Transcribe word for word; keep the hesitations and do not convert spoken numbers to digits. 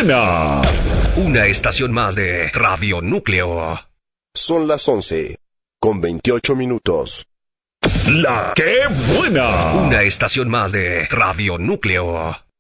buena! Una estación más de Radio Núcleo. Son las once, con veintiocho minutos. ¡La que buena! Una estación más de Radio Núcleo.